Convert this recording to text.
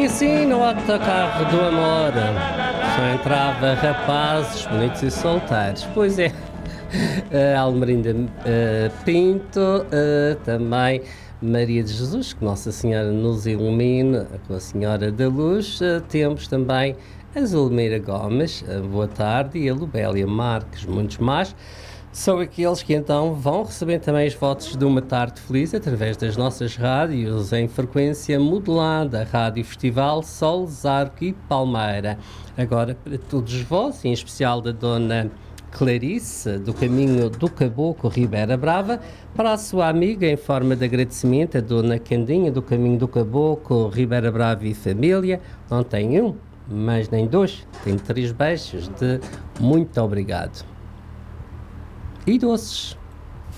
sim, no autocarro do amor só entrava rapazes bonitos e solteiros. Pois é, Almerinda Pinto, também Maria de Jesus, que Nossa Senhora nos ilumine, com a Senhora da Luz. Temos também a Zulmeira Gomes, boa tarde, e a Lubélia Marques, muitos mais. São aqueles que então vão receber também os votos de uma tarde feliz através das nossas rádios em frequência modulada, Rádio Festival, Sol, Zarco e Palmeira. Agora, para todos vós, em especial da Dona Clarice, do Caminho do Caboclo, Ribeira Brava, para a sua amiga, em forma de agradecimento, a Dona Candinha, do Caminho do Caboclo, Ribeira Brava e família. Não tem um, mas nem dois, tem 3 beijos de muito obrigado. E doces.